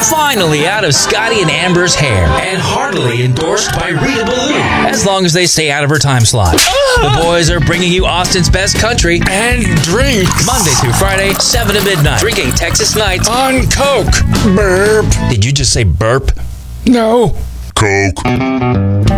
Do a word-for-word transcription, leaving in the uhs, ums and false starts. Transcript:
Finally out of Scotty and Amber's hair. And heartily endorsed by Rita Ballou. As long as they stay out of her time slot. The boys are bringing you Austin's best country And drinks. Monday through Friday, seven to midnight. Drinking Texas Nights. On Coke. Burp. Did you just say burp? No. Coke.